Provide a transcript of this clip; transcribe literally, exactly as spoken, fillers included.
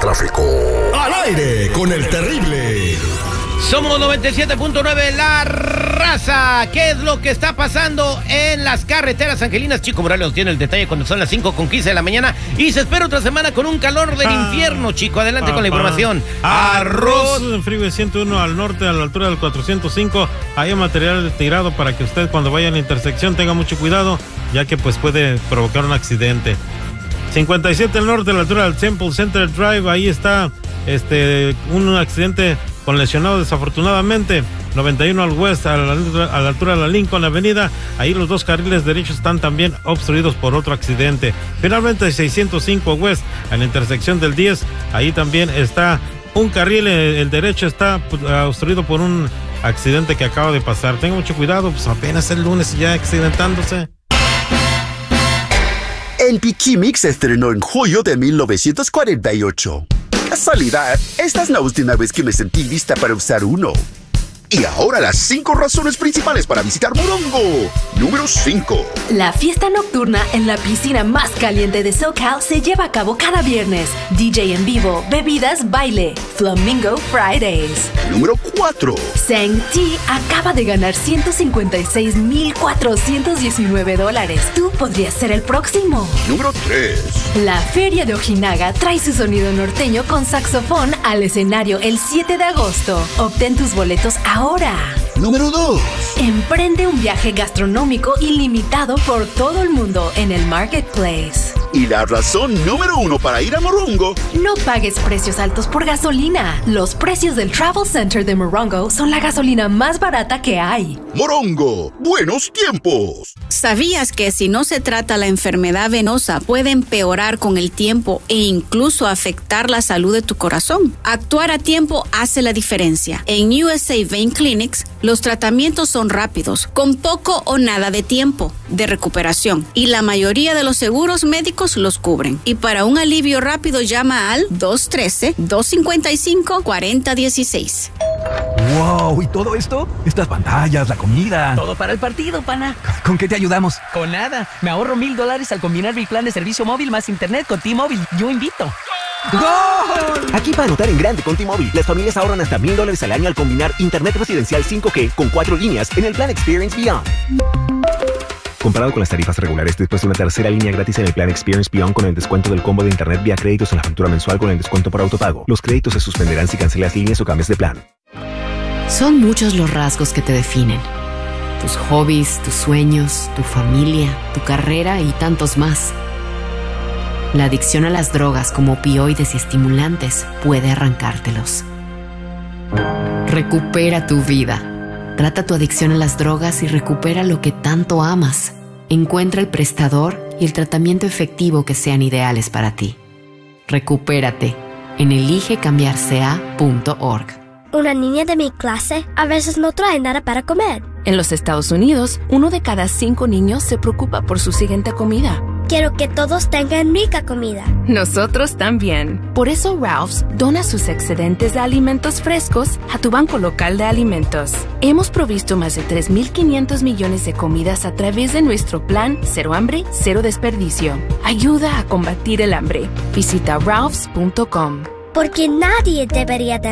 tráfico. Al aire con el terrible. Somos noventa y siete punto nueve La Raza. ¿Qué es lo que está pasando en las carreteras angelinas? Chico Morales tiene el detalle cuando son las cinco con quince de la mañana y se espera otra semana con un calor del ah, infierno, Chico. Adelante ah, con la información. Ah, arroz. En Freeway ciento uno al norte, a la altura del cuatrocientos cinco, hay material tirado para que usted cuando vaya a la intersección tenga mucho cuidado, ya que pues puede provocar un accidente. cincuenta y siete al norte, a la altura del Temple Center Drive, ahí está este un accidente con lesionado desafortunadamente. noventa y uno al west, a la, a la altura de la Lincoln Avenida, ahí los dos carriles derechos están también obstruidos por otro accidente. Finalmente seiscientos cinco west, a la intersección del diez, ahí también está un carril, el, el derecho está obstruido por un accidente que acaba de pasar. Tenga mucho cuidado, pues apenas el lunes ya accidentándose. El Piquimix se estrenó en julio de mil novecientos cuarenta y ocho. Casualidad, esta es la última vez que me sentí lista para usar uno. Y ahora las cinco razones principales para visitar Morongo. Número cinco. La fiesta nocturna en la piscina más caliente de SoCal se lleva a cabo cada viernes. D J en vivo, bebidas, baile. Flamingo Fridays. Número cuatro. Sang-T acaba de ganar ciento cincuenta y seis mil cuatrocientos diecinueve dólares. Tú podrías ser el próximo. Número tres. La Feria de Ojinaga trae su sonido norteño con saxofón al escenario el siete de agosto. Obtén tus boletos ahora. Ahora. Número dos. Emprende un viaje gastronómico ilimitado por todo el mundo en el Marketplace. Y la razón número uno para ir a Morongo. No pagues precios altos por gasolina. Los precios del Travel Center de Morongo son la gasolina más barata que hay. Morongo, buenos tiempos. ¿Sabías que si no se trata la enfermedad venosa puede empeorar con el tiempo e incluso afectar la salud de tu corazón? Actuar a tiempo hace la diferencia. En U S A Vein Clinics, los tratamientos son rápidos, con poco o nada de tiempo de recuperación, y la mayoría de los seguros médicos los cubren. Y para un alivio rápido llama al dos uno tres, dos cinco cinco, cuatro cero uno seis. ¡Wow! ¿Y todo esto? Estas pantallas, la comida. Todo para el partido, pana. ¿Con qué te ayudamos? Con nada. Me ahorro mil dólares al combinar mi plan de servicio móvil más internet con T-Mobile. Yo invito. ¡Gol! Aquí para anotar en grande con T-Mobile, las familias ahorran hasta mil dólares al año al combinar internet residencial cinco G con cuatro líneas en el plan Experience Beyond. Comparado con las tarifas regulares, después de una tercera línea gratis en el plan Experience Beyond con el descuento del combo de internet vía créditos en la factura mensual con el descuento por autopago. Los créditos se suspenderán si cancelas líneas o cambias de plan. Son muchos los rasgos que te definen. Tus hobbies, tus sueños, tu familia, tu carrera y tantos más. La adicción a las drogas como opioides y estimulantes puede arrancártelos. Recupera tu vida. Trata tu adicción a las drogas y recupera lo que tanto amas. Encuentra el prestador y el tratamiento efectivo que sean ideales para ti. Recupérate en elige cambiar c a punto org. Una niña de mi clase a veces no trae nada para comer. En los Estados Unidos, uno de cada cinco niños se preocupa por su siguiente comida. Quiero que todos tengan rica comida. Nosotros también. Por eso Ralph's dona sus excedentes de alimentos frescos a tu banco local de alimentos. Hemos provisto más de tres mil quinientos millones de comidas a través de nuestro plan Cero Hambre, Cero Desperdicio. Ayuda a combatir el hambre. Visita ralphs punto com. Porque nadie debería de